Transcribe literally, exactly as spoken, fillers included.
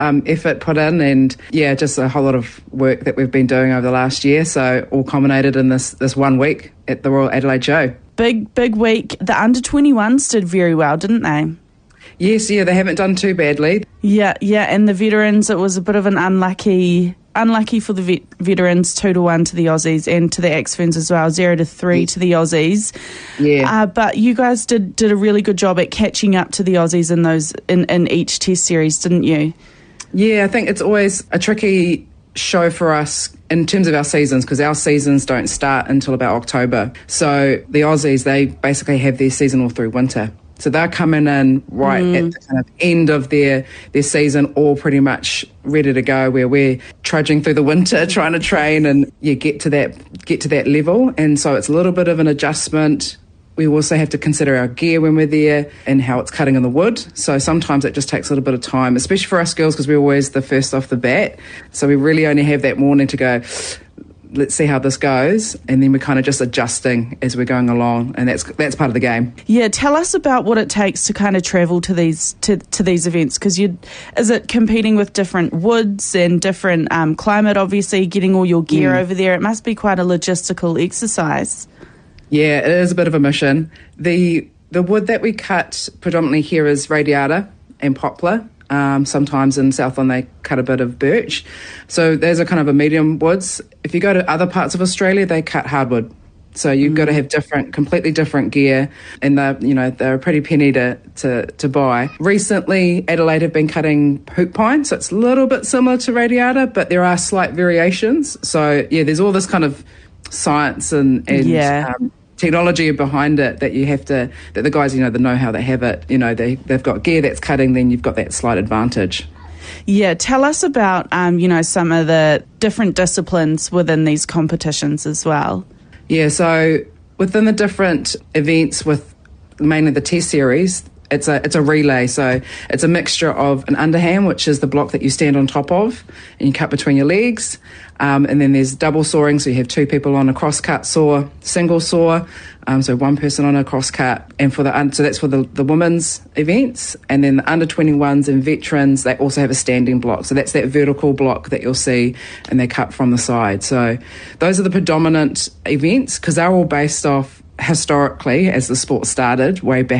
um, effort put in, and yeah, just a whole lot of work that we've been doing over the last year. So all culminated in this this one week at the Royal Adelaide Show. Big, big week. The under twenty-ones did very well, didn't they? Yes, yeah, they haven't done too badly. Yeah, yeah, and the veterans, it was a bit of an unlucky, unlucky for the vet, veterans, two to one to the Aussies, and to the Axferns as well, zero to three to the Aussies. Yeah, uh, but you guys did did a really good job at catching up to the Aussies in those in, in each Test series, didn't you? Yeah, I think it's always a tricky show for us in terms of our seasons, because our seasons don't start until about October. So the Aussies, they basically have their season all through winter. So they're coming in right mm. at the kind of end of their, their season, all pretty much ready to go, where we're trudging through the winter trying to train and yeah, get to that get to that level. And so it's a little bit of an adjustment. We also have to consider our gear when we're there and how it's cutting in the wood. So sometimes it just takes a little bit of time, especially for us girls, because we're always the first off the bat. So we really only have that morning to go, let's see how this goes, and then we're kind of just adjusting as we're going along, and that's that's part of the game. Yeah, tell us about what it takes to kind of travel to these to, to these events, because you is it competing with different woods and different um, climate, obviously, getting all your gear mm. over there. It must be quite a logistical exercise. Yeah, it is a bit of a mission. The the wood that we cut predominantly here is radiata and poplar. Um, sometimes in Southland they cut a bit of birch. So those are kind of a medium woods. If you go to other parts of Australia, they cut hardwood. So you've mm. got to have different, completely different gear, and they're, you know, they're a pretty penny to, to, to buy. Recently, Adelaide have been cutting hoop pine, so it's a little bit similar to radiata, but there are slight variations. So yeah, there's all this kind of science and, and yeah. um, technology behind it that you have to, that the guys, you know, the know-how, they have it, you know, they, they've got gear that's cutting, then you've got that slight advantage. Yeah, tell us about, um, you know, some of the different disciplines within these competitions as well. Yeah, so within the different events with mainly the Test series, it's a it's a relay. So it's a mixture of an underhand, which is the block that you stand on top of and you cut between your legs. Um, and then there's double sawing, so you have two people on a cross-cut saw, single saw, um, so one person on a cross-cut. And for the so that's for the, the women's events. And then the under twenty-ones and veterans, they also have a standing block. So that's that vertical block that you'll see, and they cut from the side. So those are the predominant events, because they're all based off historically, as the sport started way back